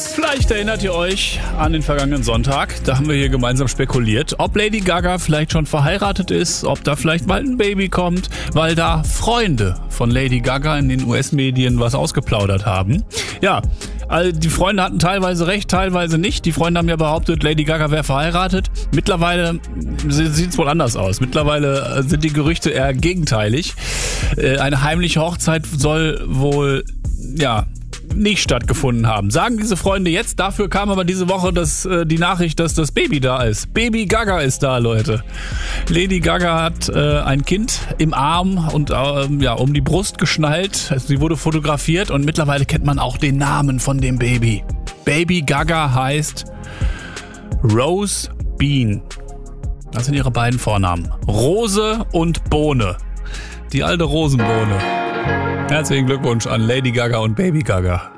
Vielleicht erinnert ihr euch an den vergangenen Sonntag. Da haben wir hier gemeinsam spekuliert, ob Lady Gaga vielleicht schon verheiratet ist, ob da vielleicht bald ein Baby kommt, weil da Freunde von Lady Gaga in den US-Medien was ausgeplaudert haben. Ja, also die Freunde hatten teilweise recht, teilweise nicht. Die Freunde haben ja behauptet, Lady Gaga wäre verheiratet. Mittlerweile sieht es wohl anders aus. Mittlerweile sind die Gerüchte eher gegenteilig. Eine heimliche Hochzeit soll wohl, nicht stattgefunden haben. Sagen diese Freunde jetzt. Dafür kam aber diese Woche die Nachricht, dass das Baby da ist. Baby Gaga ist da, Leute. Lady Gaga hat ein Kind im Arm und um die Brust geschnallt. Also sie wurde fotografiert und mittlerweile kennt man auch den Namen von dem Baby. Baby Gaga heißt Rose Bean. Das sind ihre beiden Vornamen. Rose und Bohne. Die alte Rosenbohne. Herzlichen Glückwunsch an Lady Gaga und Baby Gaga.